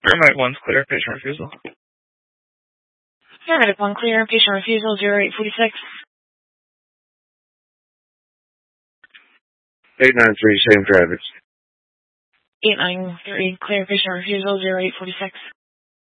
Paramedic 1's clear, patient refusal. Paramedic 1 clear, patient refusal 0846. 893, same traffic. 893 clear, patient refusal 0846.